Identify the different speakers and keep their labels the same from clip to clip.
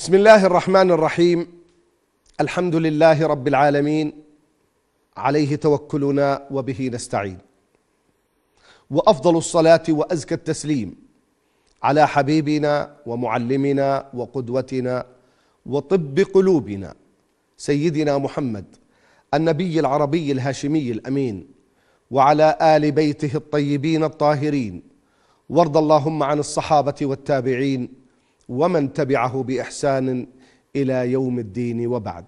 Speaker 1: بسم الله الرحمن الرحيم. الحمد لله رب العالمين، عليه توكلنا وبه نستعين، وأفضل الصلاة وأزكى التسليم على حبيبنا ومعلمنا وقدوتنا وطب قلوبنا سيدنا محمد النبي العربي الهاشمي الأمين، وعلى آل بيته الطيبين الطاهرين، وارض اللهم عن الصحابة والتابعين ومن تبعه بإحسان إلى يوم الدين، وبعد.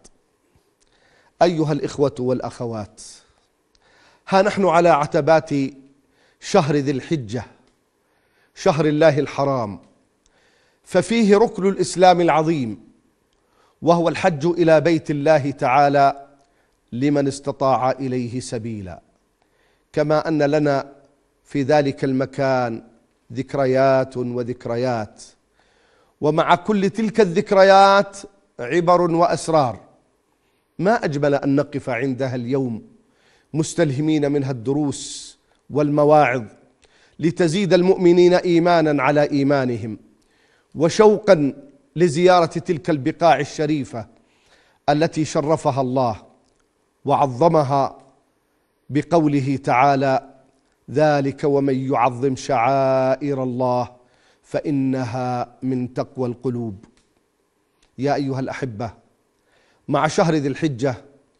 Speaker 1: أيها الإخوة والأخوات، ها نحن على عتبات شهر ذي الحجة، شهر الله الحرام، ففيه ركن الإسلام العظيم، وهو الحج إلى بيت الله تعالى لمن استطاع إليه سبيلا. كما أن لنا في ذلك المكان ذكريات وذكريات، ومع كل تلك الذكريات عبر وأسرار ما أجمل أن نقف عندها اليوم مستلهمين منها الدروس والمواعظ، لتزيد المؤمنين إيمانا على إيمانهم، وشوقا لزيارة تلك البقاع الشريفة التي شرفها الله وعظمها بقوله تعالى: ذلك ومن يعظم شعائر الله فإنها من تقوى القلوب. يا أيها الأحبة، مع شهر ذي الحجة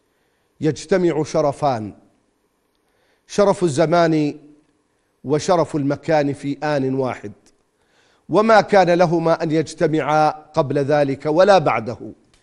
Speaker 1: يجتمع شرفان: شرف الزمان وشرف المكان في آن واحد، وما كان لهما أن يجتمعا قبل ذلك ولا بعده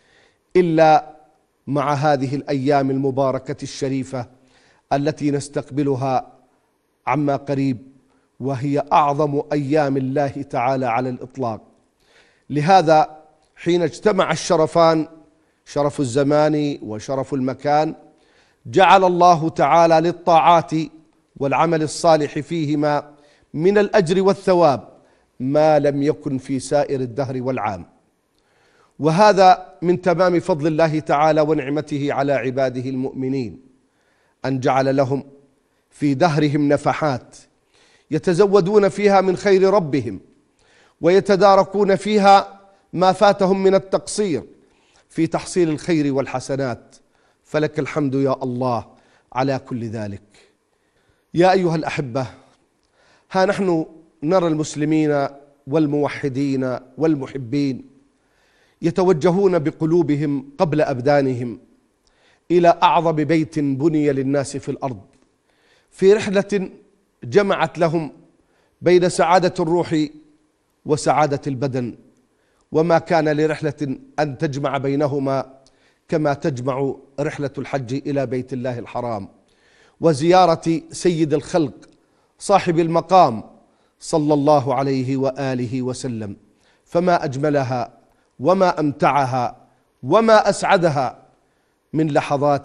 Speaker 1: إلا مع هذه الأيام المباركة الشريفة التي نستقبلها عما قريب، وهي أعظم أيام الله تعالى على الإطلاق. لهذا حين اجتمع الشرفان، شرف الزمان وشرف المكان، جعل الله تعالى للطاعات والعمل الصالح فيهما من الأجر والثواب ما لم يكن في سائر الدهر والعام، وهذا من تمام فضل الله تعالى ونعمته على عباده المؤمنين، أن جعل لهم في دهرهم نفحات يتزودون فيها من خير ربهم، ويتداركون فيها ما فاتهم من التقصير في تحصيل الخير والحسنات، فلك الحمد يا الله على كل ذلك. يا أيها الأحبة، ها نحن نرى المسلمين والموحدين والمحبين يتوجهون بقلوبهم قبل أبدانهم إلى أعظم بيت بني للناس في الأرض، في رحلة جمعت لهم بين سعادة الروح وسعادة البدن، وما كان لرحلة أن تجمع بينهما كما تجمع رحلة الحج إلى بيت الله الحرام وزيارة سيد الخلق صاحب المقام صلى الله عليه وآله وسلم. فما أجملها وما أمتعها وما أسعدها من لحظات